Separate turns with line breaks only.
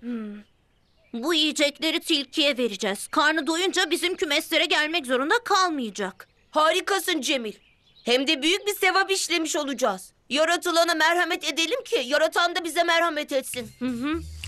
Bu yiyecekleri tilkiye vereceğiz. Karnı doyunca bizim kümeslere gelmek zorunda kalmayacak.
Harikasın Cemil. Hem de büyük bir sevap işlemiş olacağız. Yaratılana merhamet edelim ki yaratan da bize merhamet etsin.